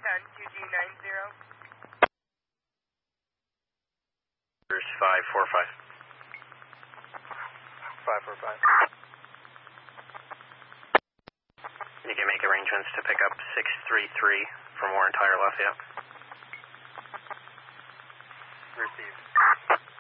2G90. There's 545. 545. You can make arrangements to pick up 633 from Warren Tire, Lafayette. Received.